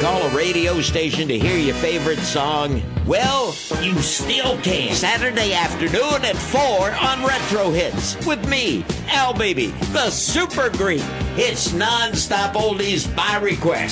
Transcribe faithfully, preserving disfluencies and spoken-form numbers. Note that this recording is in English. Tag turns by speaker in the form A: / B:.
A: call a radio station to hear your favorite song? Well, you still can. Saturday afternoon at four on Retro Hits with me, Al Baby, the Super Greek. It's non-stop oldies by request.